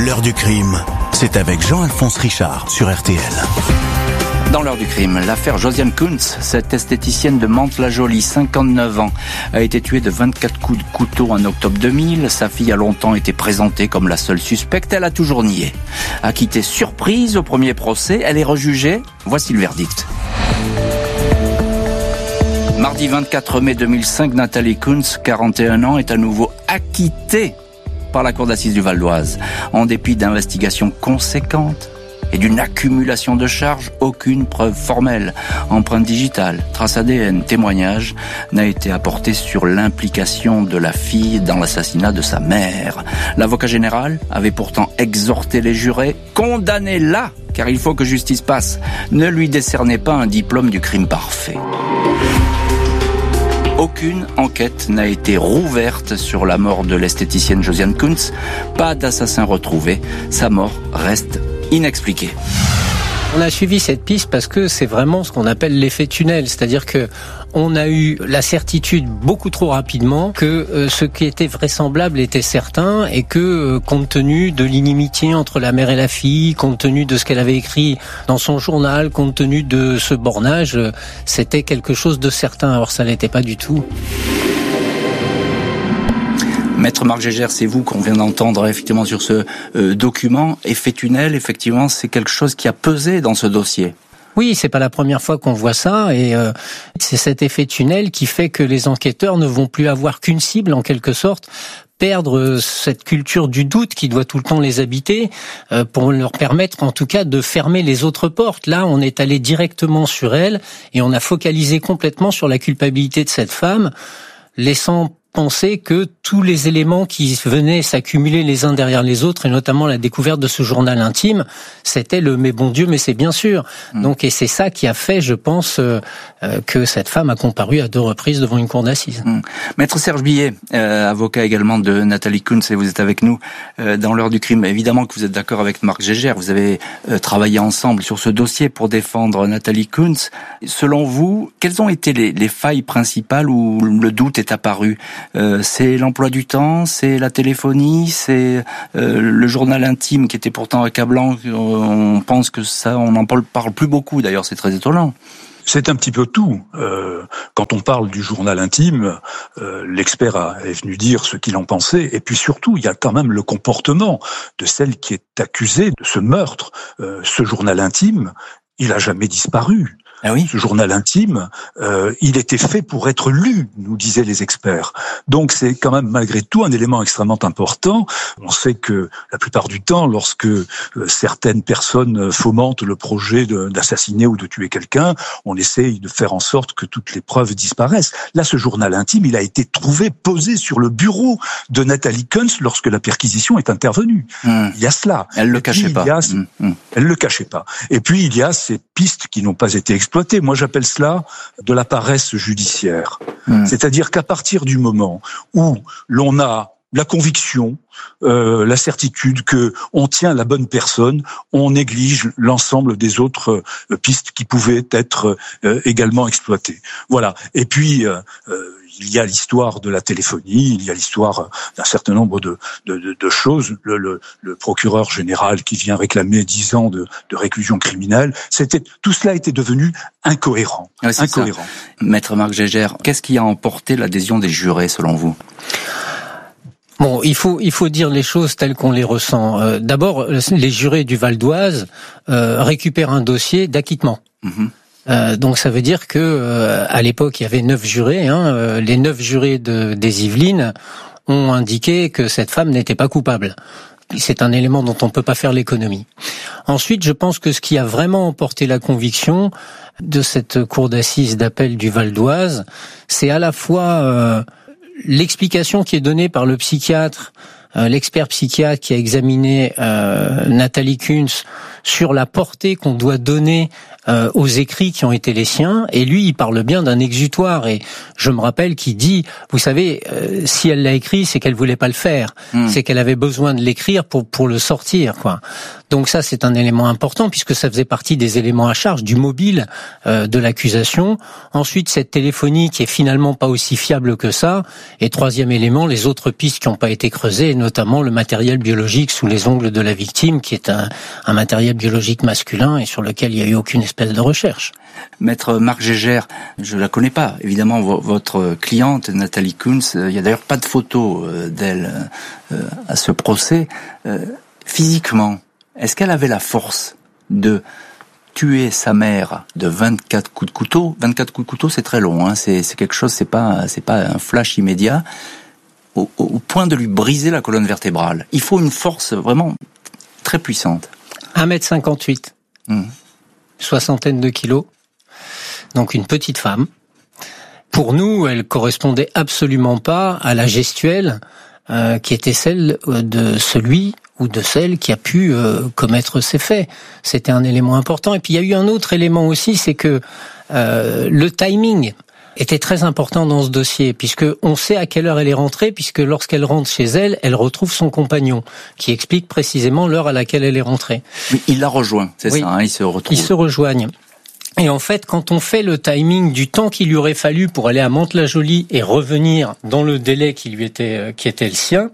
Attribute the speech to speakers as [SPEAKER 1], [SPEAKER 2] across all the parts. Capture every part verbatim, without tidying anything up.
[SPEAKER 1] L'heure du crime, c'est avec Jean-Alphonse Richard sur R T L.
[SPEAKER 2] Dans l'heure du crime, l'affaire Josiane Kuntz, cette esthéticienne de Mantes-la-Jolie, cinquante-neuf ans, a été tuée de vingt-quatre coups de couteau en octobre deux mille. Sa fille a longtemps été présentée comme la seule suspecte. Elle a toujours nié. Acquittée surprise au premier procès, elle est rejugée. Voici le verdict. Mardi vingt-quatre mai deux mille cinq, Nathalie Kuntz, quarante et un ans, est à nouveau acquittée par la cour d'assises du Val d'Oise. En dépit d'investigations conséquentes et d'une accumulation de charges, aucune preuve formelle, empreinte digitale, trace A D N, témoignage n'a été apporté sur l'implication de la fille dans l'assassinat de sa mère. L'avocat général avait pourtant exhorté les jurés, condamnez-la, car il faut que justice passe. Ne lui décernez pas un diplôme du crime parfait. Aucune enquête n'a été rouverte sur la mort de l'esthéticienne Josiane Kuntz. Pas d'assassin retrouvé. Sa mort reste inexpliquée.
[SPEAKER 3] On a suivi cette piste parce que c'est vraiment ce qu'on appelle l'effet tunnel, c'est-à-dire que on a eu la certitude beaucoup trop rapidement que euh, ce qui était vraisemblable était certain et que euh, compte tenu de l'inimitié entre la mère et la fille, compte tenu de ce qu'elle avait écrit dans son journal, compte tenu de ce bornage, euh, c'était quelque chose de certain. Alors ça l'était pas du tout.
[SPEAKER 2] Maître Marc Gégère, c'est vous qu'on vient d'entendre effectivement sur ce euh, document. Effet tunnel, effectivement, c'est quelque chose qui a pesé dans ce dossier.
[SPEAKER 3] Oui, c'est pas la première fois qu'on voit ça, et euh, c'est cet effet tunnel qui fait que les enquêteurs ne vont plus avoir qu'une cible, en quelque sorte, perdre cette culture du doute qui doit tout le temps les habiter, euh, pour leur permettre en tout cas de fermer les autres portes. Là, on est allé directement sur elle, et on a focalisé complètement sur la culpabilité de cette femme, laissant penser que tous les éléments qui venaient s'accumuler les uns derrière les autres, et notamment la découverte de ce journal intime, c'était le « mais bon Dieu, mais c'est bien sûr mmh. ». Donc, et c'est ça qui a fait, je pense, euh, euh, que cette femme a comparu à deux reprises devant une cour d'assises.
[SPEAKER 2] Mmh. Maître Serge Billet, euh, avocat également de Nathalie Kuntz, et vous êtes avec nous euh, dans l'heure du crime. Évidemment que vous êtes d'accord avec Marc Gégère, vous avez euh, travaillé ensemble sur ce dossier pour défendre Nathalie Kuntz. Selon vous, quelles ont été les, les failles principales où le doute est apparu ? Euh, c'est l'emploi du temps, c'est la téléphonie, c'est euh, le journal intime qui était pourtant accablant. On pense que ça, on n'en parle, parle plus beaucoup. D'ailleurs, c'est très étonnant.
[SPEAKER 4] C'est un petit peu tout. Euh, quand on parle du journal intime, euh, l'expert a, est venu dire ce qu'il en pensait. Et puis surtout, il y a quand même le comportement de celle qui est accusée de ce meurtre. Euh, ce journal intime, il a jamais disparu.
[SPEAKER 2] Ah oui.
[SPEAKER 4] Ce journal intime, euh, il était fait pour être lu, nous disaient les experts. Donc c'est quand même malgré tout un élément extrêmement important. On sait que la plupart du temps, lorsque euh, certaines personnes fomentent le projet de, d'assassiner ou de tuer quelqu'un, on essaye de faire en sorte que toutes les preuves disparaissent. Là, ce journal intime, il a été trouvé posé sur le bureau de Nathalie Kuntz lorsque la perquisition est intervenue. Mmh. Il y a cela.
[SPEAKER 2] Elle le cachait pas.
[SPEAKER 4] A,
[SPEAKER 2] mmh. Mmh.
[SPEAKER 4] Elle le cachait pas. Et puis il y a ces pistes qui n'ont pas été exploitées. Moi, j'appelle cela de la paresse judiciaire. Mmh. C'est-à-dire qu'à partir du moment où l'on a la conviction, euh, la certitude que on tient la bonne personne, on néglige l'ensemble des autres euh, pistes qui pouvaient être euh, également exploitées. Voilà. Et puis, euh, euh, il y a l'histoire de la téléphonie, il y a l'histoire d'un certain nombre de, de, de, de choses. Le, le, le procureur général qui vient réclamer dix ans de, de réclusion criminelle, c'était tout cela était devenu incohérent.
[SPEAKER 2] Ouais, incohérent. Ça. Maître Marc Gégère, qu'est-ce qui a emporté l'adhésion des jurés selon vous ?
[SPEAKER 3] Bon, il faut il faut dire les choses telles qu'on les ressent. Euh, d'abord, les jurés du Val d'Oise euh, récupèrent un dossier d'acquittement. Mmh. Euh, donc ça veut dire que euh, à l'époque il y avait neuf jurés. Hein, euh, les neuf jurés de, des Yvelines ont indiqué que cette femme n'était pas coupable. C'est un élément dont on ne peut pas faire l'économie. Ensuite, je pense que ce qui a vraiment emporté la conviction de cette cour d'assises d'appel du Val d'Oise, c'est à la fois euh, l'explication qui est donnée par le psychiatre, euh, l'expert psychiatre qui a examiné euh, Nathalie Kuntz sur la portée qu'on doit donner euh, aux écrits qui ont été les siens, et lui il parle bien d'un exutoire, et je me rappelle qu'il dit, vous savez, euh, si elle l'a écrit, c'est qu'elle voulait pas le faire, mmh. c'est qu'elle avait besoin de l'écrire pour pour le sortir, quoi. Donc ça c'est un élément important puisque ça faisait partie des éléments à charge du mobile euh, de l'accusation. Ensuite cette téléphonie qui est finalement pas aussi fiable que ça, et troisième élément, les autres pistes qui n'ont pas été creusées, notamment le matériel biologique sous les ongles de la victime, qui est un, un matériel biologique masculin et sur lequel il n'y a eu aucune espèce de recherche.
[SPEAKER 2] Maître Marc Gégère, je la connais pas, évidemment, votre cliente, Nathalie Kunz, il y a d'ailleurs pas de photo d'elle à ce procès. Physiquement, est-ce qu'elle avait la force de tuer sa mère de vingt-quatre coups de couteau? vingt-quatre coups de couteau, c'est très long, hein. c'est, c'est quelque chose, c'est pas, c'est pas un flash immédiat, au, au point de lui briser la colonne vertébrale. Il faut une force vraiment très puissante.
[SPEAKER 3] un mètre cinquante-huit, mmh. soixantaine de kilos, donc une petite femme. Pour nous, elle correspondait absolument pas à la gestuelle euh, qui était celle de celui ou de celle qui a pu euh, commettre ces faits. C'était un élément important. Et puis il y a eu un autre élément aussi, c'est que euh, le timing était très important dans ce dossier, puisque on sait à quelle heure elle est rentrée, puisque lorsqu'elle rentre chez elle, elle retrouve son compagnon, qui explique précisément l'heure à laquelle elle est rentrée.
[SPEAKER 2] Mais il la rejoint, c'est oui, ça, hein, ils se retrouvent.
[SPEAKER 3] Ils se rejoignent. Et en fait, quand on fait le timing du temps qu'il lui aurait fallu pour aller à Mantes-la-Jolie et revenir dans le délai qui lui était, qui était le sien,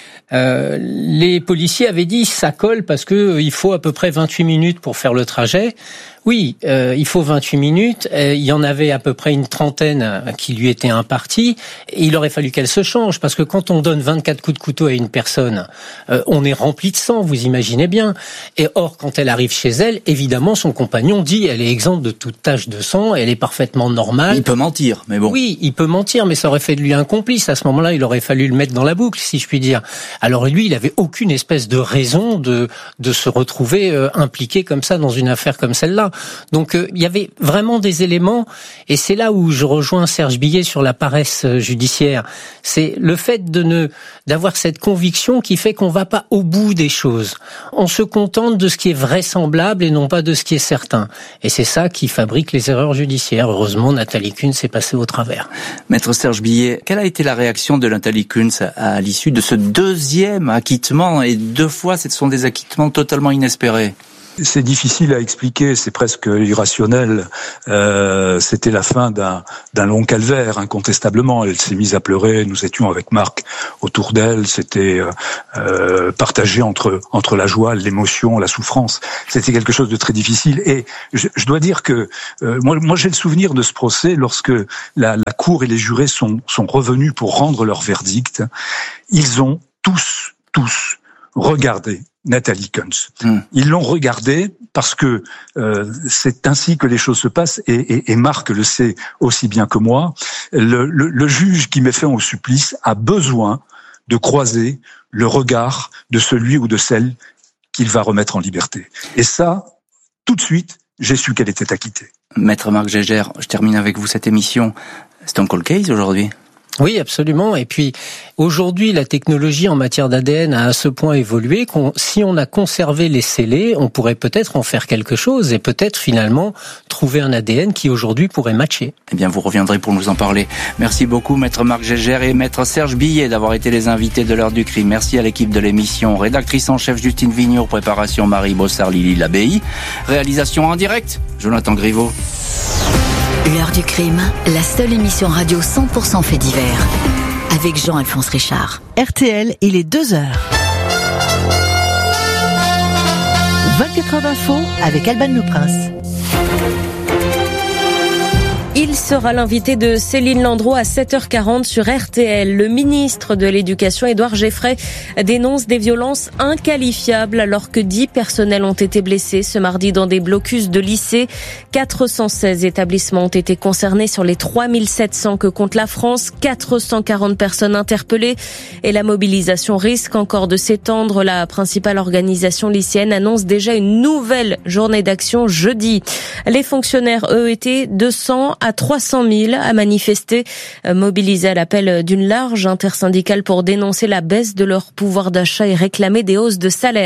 [SPEAKER 3] Euh, les policiers avaient dit ça colle parce que euh, il faut à peu près vingt-huit minutes pour faire le trajet. Oui, euh, il faut vingt-huit minutes. Euh, il y en avait à peu près une trentaine qui lui étaient imparties. Et il aurait fallu qu'elle se change parce que quand on donne vingt-quatre coups de couteau à une personne, euh, on est rempli de sang, vous imaginez bien. Et or, quand elle arrive chez elle, évidemment, son compagnon dit elle est exempte de toute tache de sang, elle est parfaitement normale.
[SPEAKER 2] Il peut mentir, mais bon.
[SPEAKER 3] Oui, il peut mentir, mais ça aurait fait de lui un complice. À ce moment-là, il aurait fallu le mettre dans la boucle, si je puis dire. Alors lui, il avait aucune espèce de raison de de se retrouver euh, impliqué comme ça dans une affaire comme celle-là. Donc euh, il y avait vraiment des éléments, et c'est là où je rejoins Serge Billet sur la paresse judiciaire. C'est le fait de ne d'avoir cette conviction qui fait qu'on va pas au bout des choses. On se contente de ce qui est vraisemblable et non pas de ce qui est certain. Et c'est ça qui fabrique les erreurs judiciaires. Heureusement, Nathalie Kunz s'est passée au travers.
[SPEAKER 2] Maître Serge Billet, quelle a été la réaction de Nathalie Kunz à l'issue de ce deuxième acquittement? Et deux fois, ce sont des acquittements totalement inespérés.
[SPEAKER 4] C'est difficile à expliquer, c'est presque irrationnel. Euh, c'était la fin d'un, d'un long calvaire, incontestablement. Elle s'est mise à pleurer. Nous étions avec Marc autour d'elle. C'était euh, partagé entre entre la joie, l'émotion, la souffrance. C'était quelque chose de très difficile. Et je, je dois dire que euh, moi, moi, j'ai le souvenir de ce procès lorsque la, la cour et les jurés sont sont revenus pour rendre leur verdict. Ils ont tous tous regardé Nathalie Kunz. Mmh. Ils l'ont regardé parce que euh, c'est ainsi que les choses se passent, et, et, et Marc le sait aussi bien que moi. Le, le, le juge qui met fin au supplice a besoin de croiser le regard de celui ou de celle qu'il va remettre en liberté. Et ça, tout de suite, j'ai su qu'elle était acquittée.
[SPEAKER 2] Maître Marc Gégère, je termine avec vous cette émission. C'est un cold case aujourd'hui ?
[SPEAKER 3] Oui, absolument. Et puis, aujourd'hui, la technologie en matière d'A D N a à ce point évolué qu'on, si on a conservé les scellés, on pourrait peut-être en faire quelque chose et peut-être finalement trouver un A D N qui aujourd'hui pourrait matcher.
[SPEAKER 2] Eh bien, vous reviendrez pour nous en parler. Merci beaucoup, Maître Marc Gégère et Maître Serge Billet d'avoir été les invités de l'heure du crime. Merci à l'équipe de l'émission. Rédactrice en chef Justine Vigneault, préparation Marie Bossard, Lily Labey. Réalisation en direct, Jonathan Griveau.
[SPEAKER 5] L'heure du crime, la seule émission radio cent pour cent fait divers. Avec Jean-Alphonse Richard.
[SPEAKER 6] R T L, il est deux heures. vingt-quatre heures d'info avec Alban Le Prince.
[SPEAKER 7] Il sera l'invité de Céline Landreau à sept heures quarante sur R T L. Le ministre de l'Éducation, Édouard Geffray, dénonce des violences inqualifiables alors que dix personnels ont été blessés ce mardi dans des blocus de lycées. quatre cent seize établissements ont été concernés sur les trois mille sept cents que compte la France. quatre cent quarante personnes interpellées et la mobilisation risque encore de s'étendre. La principale organisation lycéenne annonce déjà une nouvelle journée d'action jeudi. Les fonctionnaires, eux, étaient deux cents à trois cent mille à manifester, mobilisés à l'appel d'une large intersyndicale pour dénoncer la baisse de leur pouvoir d'achat et réclamer des hausses de salaire.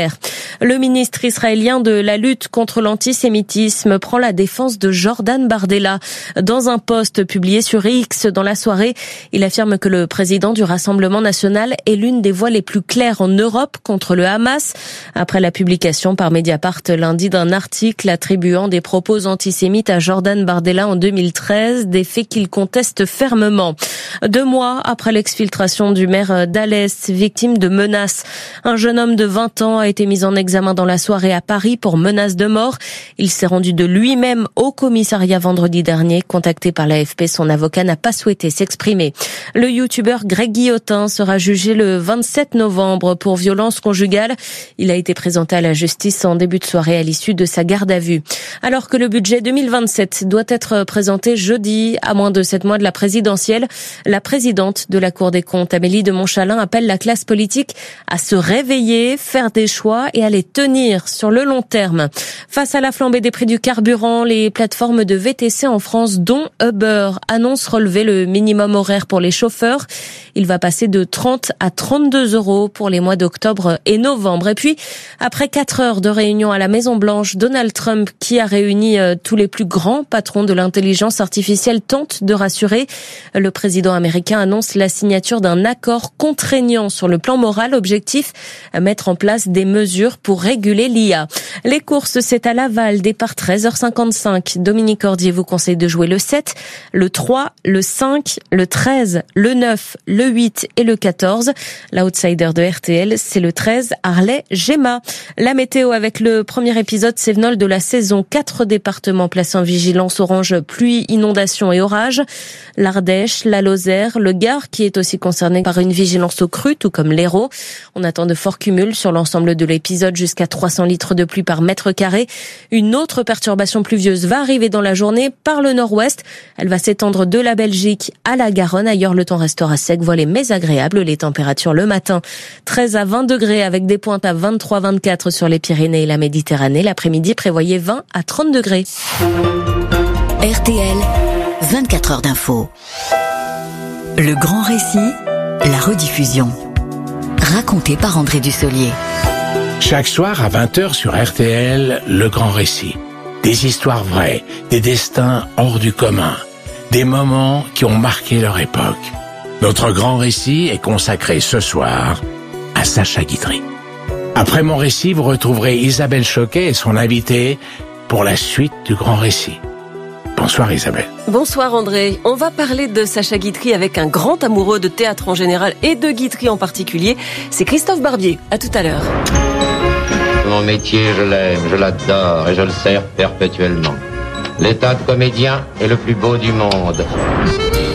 [SPEAKER 7] Le ministre israélien de la lutte contre l'antisémitisme prend la défense de Jordan Bardella. Dans un post publié sur X dans la soirée, il affirme que le président du Rassemblement national est l'une des voix les plus claires en Europe contre le Hamas. Après la publication par Mediapart lundi d'un article attribuant des propos antisémites à Jordan Bardella en deux mille treize, des faits qu'il conteste fermement. Deux mois après l'exfiltration du maire d'Alès, victime de menaces, un jeune homme de vingt ans a été mis en examen dans la soirée à Paris pour menace de mort. Il s'est rendu de lui-même au commissariat vendredi dernier. Contacté par l'A F P, son avocat n'a pas souhaité s'exprimer. Le youtubeur Greg Guillotin sera jugé le vingt-sept novembre pour violence conjugale. Il a été présenté à la justice en début de soirée à l'issue de sa garde à vue. Alors que le budget deux mille vingt-sept doit être présenté jeudi, à moins de sept mois de la présidentielle, la présidente de la Cour des comptes, Amélie de Montchalin, appelle la classe politique à se réveiller, faire des choix et à les tenir sur le long terme. Face à la flambée des prix du carburant, les plateformes de V T C en France, dont Uber, annoncent relever le minimum horaire pour les chauffeurs. Il va passer de trente à trente-deux euros pour les mois d'octobre et novembre. Et puis, après quatre heures de réunion à la Maison-Blanche, Donald Trump, qui a réuni tous les plus grands patrons de l'intelligence artificielle, tente de rassurer. Le président américain annonce la signature d'un accord contraignant sur le plan moral. Objectif, mettre en place des mesures pour réguler l'I A. Les courses, c'est à Laval, départ treize heures cinquante-cinq. Dominique Cordier vous conseille de jouer le sept, le trois, le cinq, le treize, le neuf, le huit et le quatorze. L'outsider de R T L, c'est le treize, Harley-Gemma. La météo avec le premier épisode Cévenol de la saison. Quatre départements placés en vigilance orange, pluie, inondation et orage. L'Ardèche, la Lozère, le Gard qui est aussi concerné par une vigilance aux crues, tout comme l'Hérault. On attend de forts cumuls sur l'ensemble de l'épisode, jusqu'à trois cents litres de pluie par mètre carré. Une autre perturbation pluvieuse va arriver dans la journée par le nord-ouest. Elle va s'étendre de la Belgique à la Garonne. Ailleurs, le temps restera sec, voilé mais agréable. Les températures le matin, treize à vingt degrés avec des pointes à vingt-trois à vingt-quatre sur les Pyrénées et la Méditerranée. L'après-midi, prévoyez vingt à trente degrés.
[SPEAKER 5] R T L, vingt-quatre heures d'info. Le grand récit, la rediffusion. Raconté par André Dussolier.
[SPEAKER 8] Chaque soir à vingt heures sur R T L, le grand récit. Des histoires vraies, des destins hors du commun, des moments qui ont marqué leur époque. Notre grand récit est consacré ce soir à Sacha Guitry. Après mon récit, vous retrouverez Isabelle Choquet et son invité pour la suite du grand récit. Bonsoir Isabelle.
[SPEAKER 9] Bonsoir André. On va parler de Sacha Guitry avec un grand amoureux de théâtre en général et de Guitry en particulier. C'est Christophe Barbier. À tout à l'heure.
[SPEAKER 10] Mon métier, je l'aime, je l'adore et je le sers perpétuellement. L'état de comédien est le plus beau du monde.